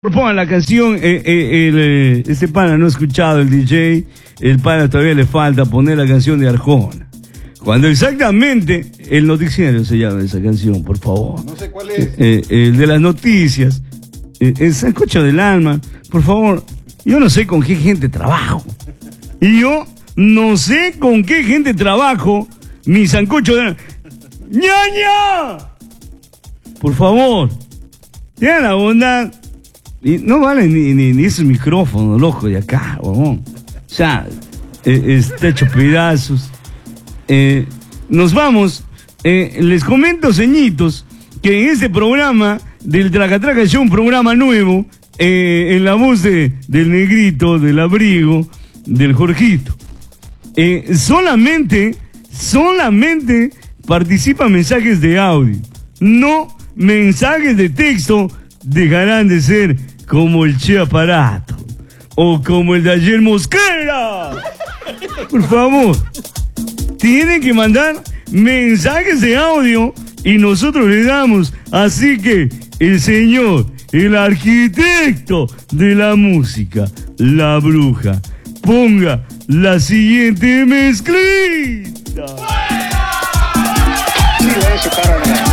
Propongan la canción, este pana no ha escuchado el DJ, el pana todavía le falta poner la canción de Arjona. Cuando exactamente el noticiero se llama esa canción, por favor. No sé cuál es. El de las noticias, el sancocho del alma, por favor. Yo no sé con qué gente trabajo. Y yo no sé con qué gente trabajo mi sancocho del alma. ¡Ñaña! Por favor, tengan la bondad. Y no vale ni ese micrófono, loco, de acá, huevón. O sea, está hecho pedazos. Nos vamos. Les comento, señitos, que en este programa del Traca Traca Show, un programa nuevo, en la voz del Negrito, del Abrigo, del Jorgito. Solamente participan mensajes de audio, no mensajes de texto. Dejarán de ser como el Che Aparato o como el de ayer Mosquera. Por favor, tienen que mandar mensajes de audio y nosotros le damos. Así que el señor, el arquitecto de la música, la bruja, ponga la siguiente mezclita. Sí,